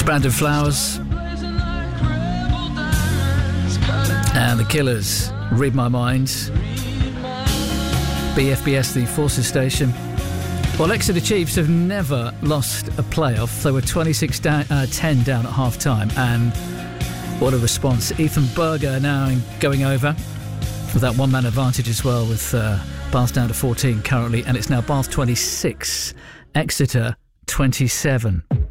Brandon Flowers and the Killers, Read My Mind. BFBS, the Forces station. Well, Exeter Chiefs have never lost a playoff. They were 26-10 down at half-time, and what a response. Ethan Berger now going over with that one-man advantage as well, with Bath down to 14 currently, and it's now Bath 26, Exeter 27.